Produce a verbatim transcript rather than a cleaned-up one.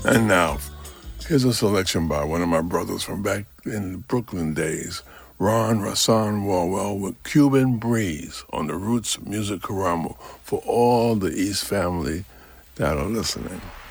And now, here's a selection by one of my brothers from back in the Brooklyn days, Ron Rassan Walwell with Cuban Breeze on the Roots Music Karamo for all the East family that are listening.